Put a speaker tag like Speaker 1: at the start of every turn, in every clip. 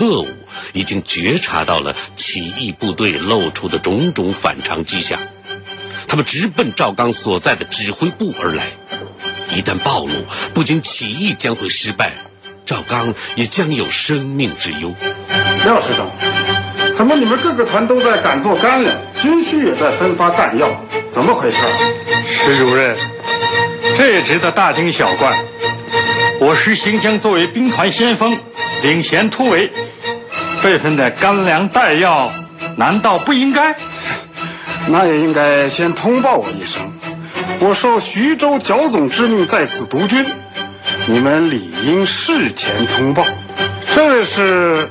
Speaker 1: 特务已经觉察到了起义部队露出的种种反常迹象，他们直奔赵刚所在的指挥部而来。一旦暴露，不仅起义将会失败，赵刚也将有生命之忧。
Speaker 2: 廖师长，怎么你们各个团都在赶做干粮，军需也在分发弹药，怎么回事？
Speaker 3: 石主任，这也值得大惊小怪。我师行将作为兵团先锋，领衔突围，这份的干粮弹药，难道不应该？
Speaker 2: 那也应该先通报我一声。我受徐州剿总之命在此督军，你们理应事前通报。这位是？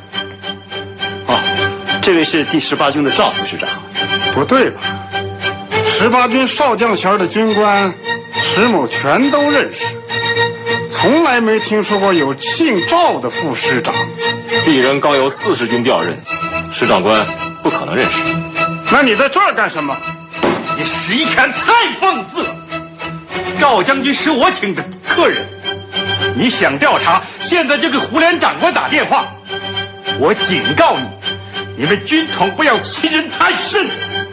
Speaker 4: 这位是第18军的赵副师长。
Speaker 2: 不对吧？18军少将衔的军官，石某全都认识，从来没听说过有姓赵的副师长。
Speaker 4: 鄙人刚由40军调任，石长官不可能认识。
Speaker 2: 那你在这儿干什么？
Speaker 3: 你石一拳太放肆了！赵将军是我请的客人，你想调查，现在就给胡连长官打电话。我警告你，你们军统不要欺人太甚。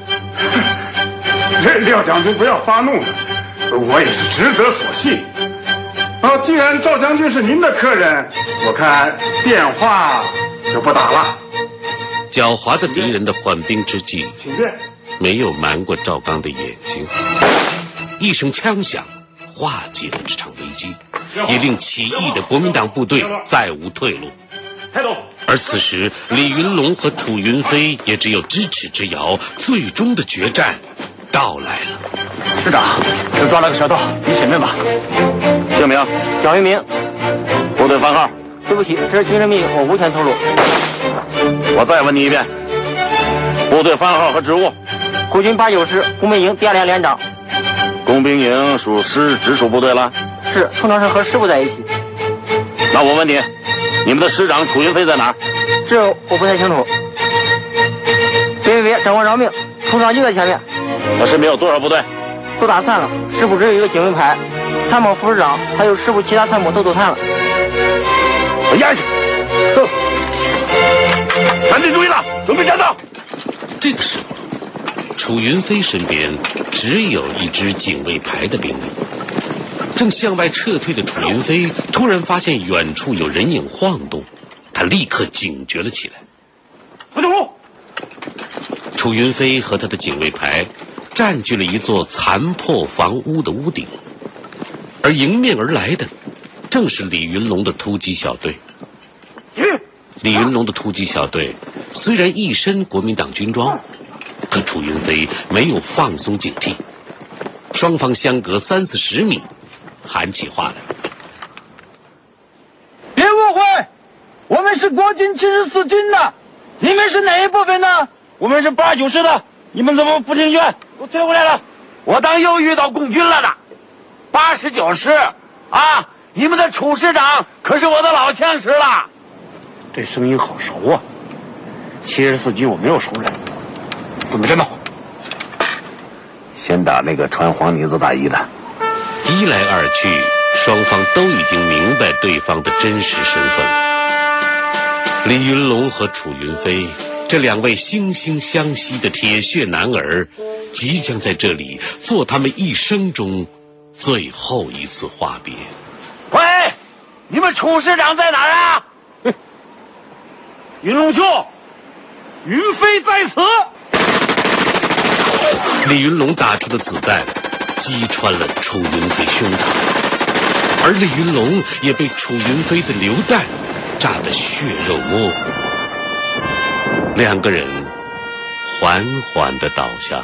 Speaker 2: 廖将军不要发怒了，我也是职责所系。既然赵将军是您的客人，我看电话就不打了。
Speaker 1: 狡猾的敌人的缓兵之计
Speaker 2: 请便
Speaker 1: 没有瞒过赵刚的眼睛，一声枪响化解了这场危机，也令起义的国民党部队再无退路。而此时李云龙和楚云飞也只有咫尺之遥，最终的决战到来了。
Speaker 4: 师长，又抓了个蛇头，你审问吧。姓名
Speaker 5: 蒋云明。
Speaker 4: 部队番号？
Speaker 5: 对不起，这是军事秘密，我无权透露。
Speaker 4: 我再问你一遍，部队番号和职务？
Speaker 5: 国军89师工兵营第2连连长。
Speaker 4: 工兵营属师直属部队了？
Speaker 5: 是，通常是和师部在一起。
Speaker 4: 那我问你，你们的师长楚云飞在哪儿？
Speaker 5: 这我不太清楚。别，长官饶命，出场就在前面。
Speaker 4: 他身边有多少部队？
Speaker 5: 都打散了，师部只有一个警卫排，参谋副师长还有师部其他参谋都走散了。
Speaker 4: 我压下，走。全体注意了，准备战斗。
Speaker 1: 这个时候，楚云飞身边只有一支警卫排的兵力。正向外撤退的楚云飞突然发现远处有人影晃动，他立刻警觉了起来。
Speaker 3: 不动！
Speaker 1: 楚云飞和他的警卫排占据了一座残破房屋的屋顶，而迎面而来的正是李云龙的突击小队。李云龙的突击小队虽然一身国民党军装，可楚云飞没有放松警惕，双方相隔30-40米，喊起话来：
Speaker 6: 别误会，我们是国军74军的，你们是哪一部分呢？
Speaker 4: 我们是89师的，你们怎么不听劝？我退回来了。我当又遇到共军了呢。89师啊，你们的楚师长可是我的老枪师了。
Speaker 3: 这声音好熟啊！74军我没有熟人，准备战斗。
Speaker 4: 先打那个穿黄呢子大衣的。
Speaker 1: 一来二去，双方都已经明白对方的真实身份。李云龙和楚云飞这两位惺惺相惜的铁血男儿，即将在这里做他们一生中最后一次话别。
Speaker 4: 喂，你们楚师长在哪儿啊？
Speaker 3: 云龙兄，云飞在此。
Speaker 1: 李云龙打出的子弹击穿了楚云飞胸膛，而李云龙也被楚云飞的榴弹炸得血肉模糊。两个人缓缓地倒下。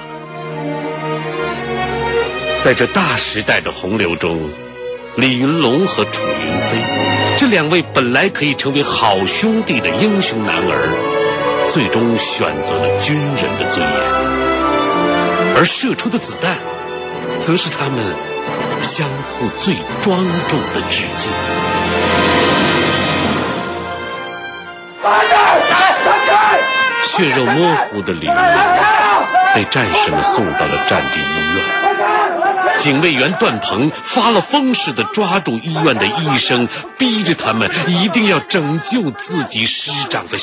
Speaker 1: 在这大时代的洪流中，李云龙和楚云飞这两位本来可以成为好兄弟的英雄男儿，最终选择了军人的尊严，而射出的子弹则是他们相互最庄重的致敬。血肉模糊的李云龙被战士们送到了战地医院，警卫员段鹏发了疯似的抓住医院的医生，逼着他们一定要拯救自己师长的